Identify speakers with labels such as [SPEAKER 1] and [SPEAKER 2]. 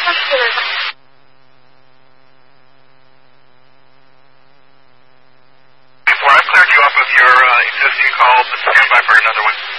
[SPEAKER 1] Before I've cleared you off of your existing call, but stand by for another one.